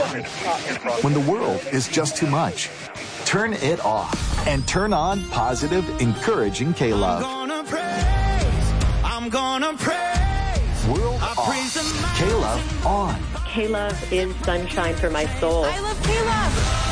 When the world is just too much, turn it off and turn on positive, encouraging K-Love. I'm gonna praise. World off. K-Love on. K-Love is sunshine for my soul. I love K-Love.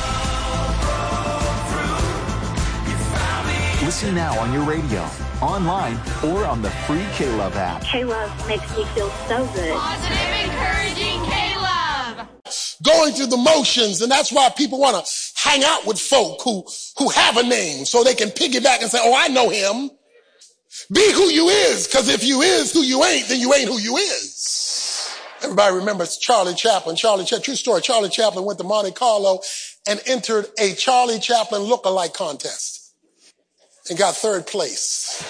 Listen now on your radio, online, or on the free K-Love app. K-Love makes me feel so good. Positive, encouraging K-Love. Going through the motions, and that's why people want to hang out with folk who have a name so they can piggyback and say, oh, I know him. Be who you is, because if you is who you ain't, then you ain't who you is. Everybody remembers Charlie Chaplin. True story. Charlie Chaplin went to Monte Carlo and entered a Charlie Chaplin look-alike contest and got third place.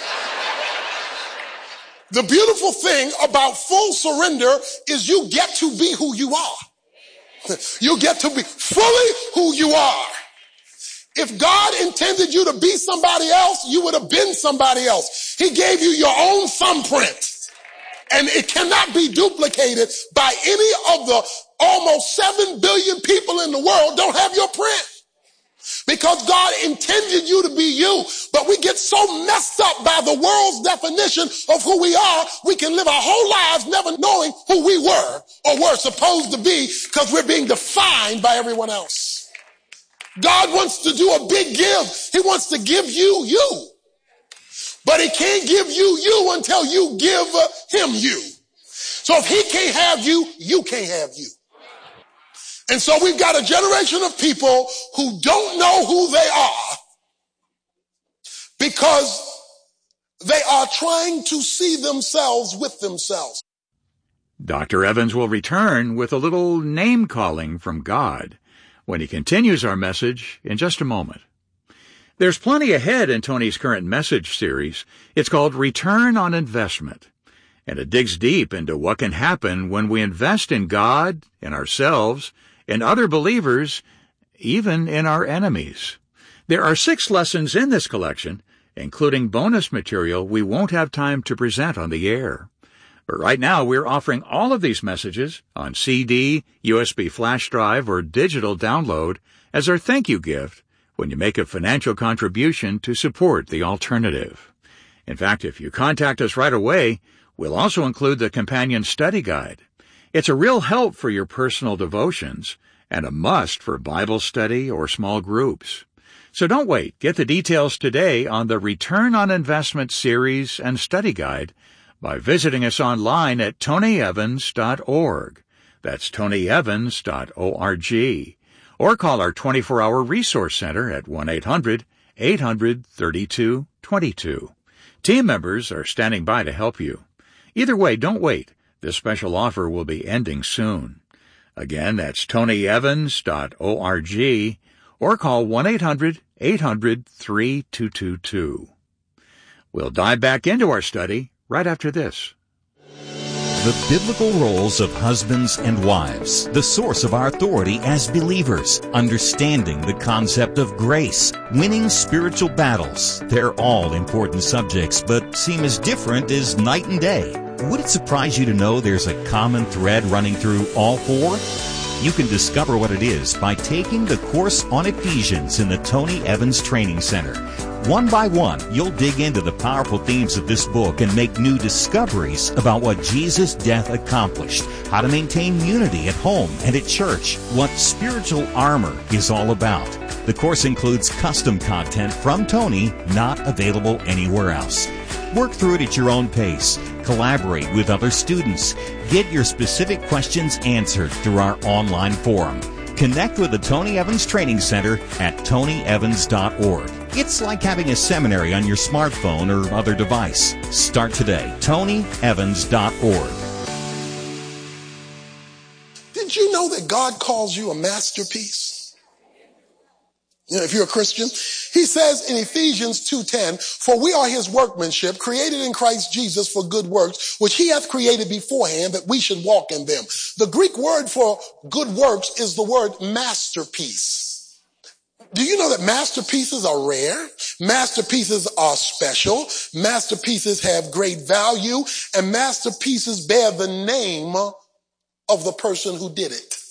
The beautiful thing about full surrender is you get to be who you are. You get to be fully who you are. If God intended you to be somebody else, you would have been somebody else. He gave you your own thumbprint, and it cannot be duplicated by any of the almost 7 billion people in the world don't have your print. Because God intended you to be you, but we get so messed up by the world's definition of who we are, we can live our whole lives never knowing who we were or were supposed to be because we're being defined by everyone else. God wants to do a big give. He wants to give you you. But he can't give you you until you give him you. So if he can't have you, you can't have you. And so we've got a generation of people who don't know who they are because they are trying to see themselves with themselves. Dr. Evans will return with a little name-calling from God when he continues our message in just a moment. There's plenty ahead in Tony's current message series. It's called Return on Investment, and it digs deep into what can happen when we invest in God, in ourselves, in other believers, even in our enemies. There are 6 lessons in this collection, including bonus material we won't have time to present on the air. But right now, we're offering all of these messages on CD, USB flash drive, or digital download as our thank you gift when you make a financial contribution to support the alternative. In fact, if you contact us right away, we'll also include the companion study guide. It's a real help for your personal devotions and a must for Bible study or small groups. So don't wait. Get the details today on the Return on Investment series and study guide by visiting us online at tonyevans.org. That's tonyevans.org. Or call our 24-hour resource center at 1-800-800-3222. Team members are standing by to help you. Either way, don't wait. This special offer will be ending soon. Again, that's tonyevans.org or call 1-800-800-3222. We'll dive back into our study right after this. The biblical roles of husbands and wives, the source of our authority as believers, understanding the concept of grace, winning spiritual battles. They're all important subjects, but seem as different as night and day. Would it surprise you to know there's a common thread running through all 4? You can discover what it is by taking the course on Ephesians in the Tony Evans Training Center. One by one, you'll dig into the powerful themes of this book and make new discoveries about what Jesus' death accomplished, how to maintain unity at home and at church, what spiritual armor is all about. The course includes custom content from Tony, not available anywhere else. Work through it at your own pace. Collaborate with other students. Get your specific questions answered through our online forum. Connect with the Tony Evans Training Center at tonyevans.org. It's like having a seminary on your smartphone or other device. Start today. tonyevans.org. Did you know that God calls you a masterpiece? You know, if you're a Christian, he says in Ephesians 2:10, for we are his workmanship, created in Christ Jesus for good works, which he hath created beforehand that we should walk in them. The Greek word for good works is the word masterpiece. Do you know that masterpieces are rare? Masterpieces are special. Masterpieces have great value, and masterpieces bear the name of the person who did it.